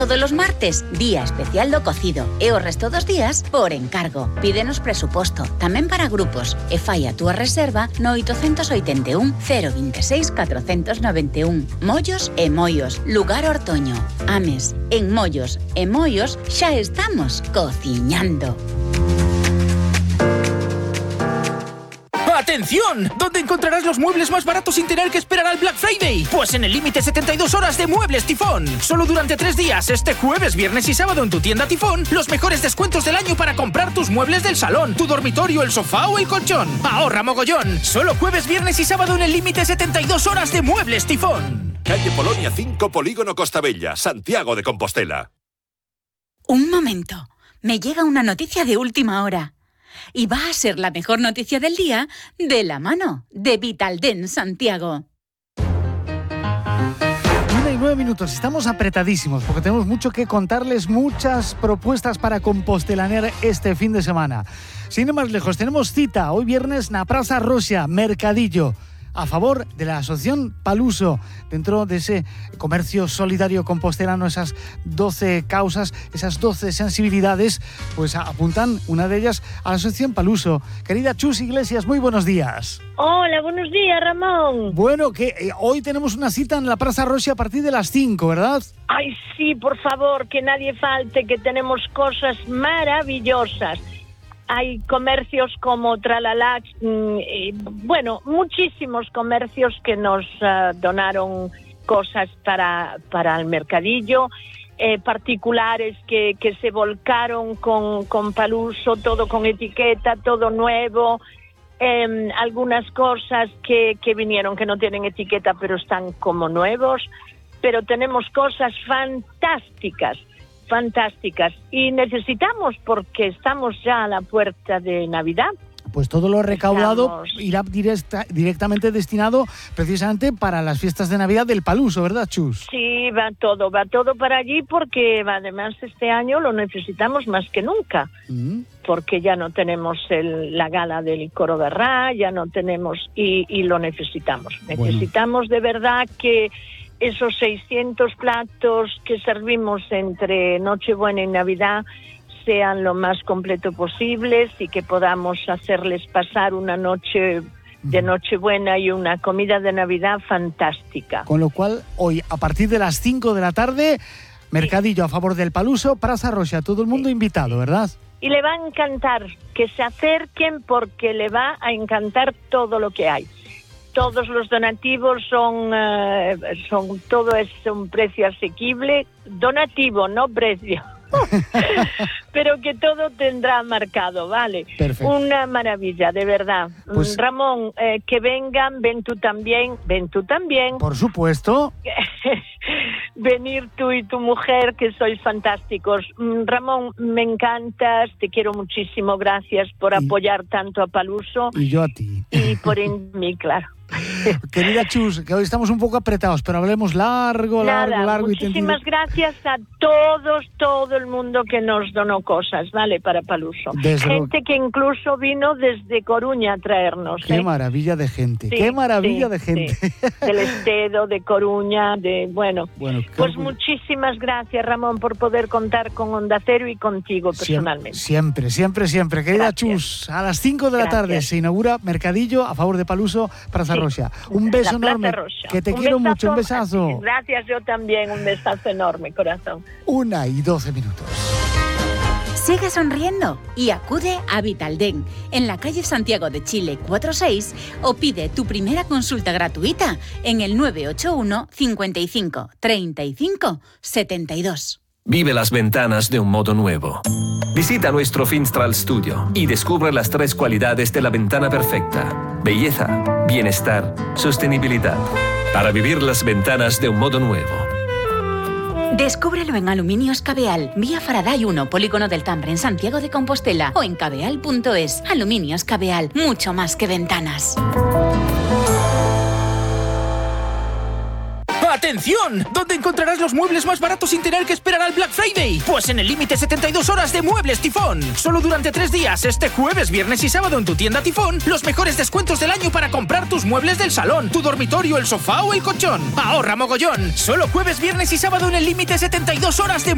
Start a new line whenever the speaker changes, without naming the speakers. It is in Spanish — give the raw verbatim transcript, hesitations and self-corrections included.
Todos los martes, día especial do cocido e o resto dos días por encargo. Pídenos presuposto, tamén para grupos, e fai a túa reserva no oitocentos oitenta e un, cero veintiséis, cuatrocientos noventa e un. Mollos e Moios, lugar Ortoño. Ames, en Mollos e Moios xa estamos cociñando.
¡Atención! ¿Dónde encontrarás los muebles más baratos sin tener que esperar al Black Friday? Pues en el límite setenta y dos horas de Muebles Tifón. Solo durante tres días, este jueves, viernes y sábado en tu tienda Tifón, los mejores descuentos del año para comprar tus muebles del salón, tu dormitorio, el sofá o el colchón. ¡Ahorra mogollón! Solo jueves, viernes y sábado en el límite setenta y dos horas de Muebles Tifón.
Calle Polonia cinco, Polígono Costa Bella, Santiago de Compostela.
Un momento. Me llega una noticia de última hora. Y va a ser la mejor noticia del día de la mano de Vitalden Santiago.
Una y nueve minutos, estamos apretadísimos porque tenemos mucho que contarles, muchas propuestas para compostelanear este fin de semana. Sin ir más lejos, tenemos cita hoy viernes na Praza Roxa, Mercadillo, a favor de la Asociación Paluso, dentro de ese comercio solidario compostelano, esas doce causas, esas doce sensibilidades, pues apuntan una de ellas a la Asociación Paluso. Querida Chus Iglesias, muy buenos días.
Hola, buenos días, Ramón.
Bueno, que eh, hoy tenemos una cita en la Praza Roxa a partir de las cinco, ¿verdad?
Ay, sí, por favor, que nadie falte, que tenemos cosas maravillosas. Hay comercios como Tralalax, y, bueno, muchísimos comercios que nos uh, donaron cosas para, para el mercadillo, eh, particulares que, que se volcaron con, con Paluso, todo con etiqueta, todo nuevo, eh, algunas cosas que, que vinieron que no tienen etiqueta pero están como nuevos, pero tenemos cosas fantásticas. Fantásticas. Y necesitamos, porque estamos ya a la puerta de Navidad.
Pues todo lo recaudado
Estamos...
irá directa, directamente destinado precisamente para las fiestas de Navidad del Paluso, ¿verdad, Chus?
Sí, va todo, va todo para allí porque además este año lo necesitamos más que nunca. Mm. Porque ya no tenemos el, la gala del Coro de Ra, ya no tenemos, y, y lo necesitamos. Bueno. Necesitamos de verdad que esos seiscientos platos que servimos entre Nochebuena y Navidad sean lo más completo posibles y que podamos hacerles pasar una noche de Nochebuena y una comida de Navidad fantástica.
Con lo cual, hoy, a partir de las cinco de la tarde, mercadillo a favor del Paluso, Praza Roxa, todo el mundo sí. invitado, ¿verdad?
Y le va a encantar, que se acerquen porque le va a encantar todo lo que hay. Todos los donativos son, uh, son todo es un precio asequible, donativo, no precio, pero que todo tendrá marcado, ¿vale?
Perfecto.
Una maravilla, de verdad. Pues, Ramón, eh, que vengan, ven tú también, ven tú también.
Por supuesto.
Venir tú y tu mujer, que sois fantásticos. Ramón, me encantas, te quiero muchísimo, gracias por y, apoyar tanto a Paluso.
Y yo a ti.
Y por en mí, claro.
Querida Chus, que hoy estamos un poco apretados, pero hablemos largo,
Nada,
largo, largo.
Muchísimas
y
gracias a todos, todo el mundo que nos donó cosas, ¿vale? Para Paluso.
Desde
gente
lo...
que incluso vino desde Coruña a traernos.
Qué
¿eh?
maravilla de gente, sí, qué maravilla
sí,
de gente.
Sí. Del Estedo, de Coruña, de... Bueno,
bueno
pues muchísimas gracias, Ramón, por poder contar con Onda Cero y contigo personalmente.
Siempre, siempre, siempre. Querida gracias. Chus, a las cinco de la gracias. tarde se inaugura Mercadillo a favor de Paluso, Praza sí. Roxa. Un beso beso enorme, que te un quiero besazo, mucho, un besazo.
Gracias, yo también, un besazo enorme, corazón.
Una y doce minutos.
Sigue sonriendo y acude a Vitalden en la calle Santiago de Chile cuarenta y seis o pide tu primera consulta gratuita en el nueve ocho uno, cincuenta y cinco, treinta y cinco, setenta y dos.
Vive las ventanas de un modo nuevo. Visita nuestro Finstral Studio y descubre las tres cualidades de la ventana perfecta: belleza, bienestar, sostenibilidad. Para vivir las ventanas de un modo nuevo.
Descúbrelo en Aluminios Cabeal, vía Faraday uno, Polígono del Tambre, en Santiago de Compostela, o en cabeal punto es. Aluminios Cabeal, mucho más que ventanas.
¡Atención! ¿Dónde encontrarás los muebles más baratos sin tener que esperar al Black Friday? Pues en el límite setenta y dos horas de Muebles Tifón. Solo durante tres días, este jueves, viernes y sábado en tu tienda Tifón, los mejores descuentos del año para comprar tus muebles del salón, tu dormitorio, el sofá o el colchón. ¡Ahorra mogollón! Solo jueves, viernes y sábado en el límite setenta y dos horas de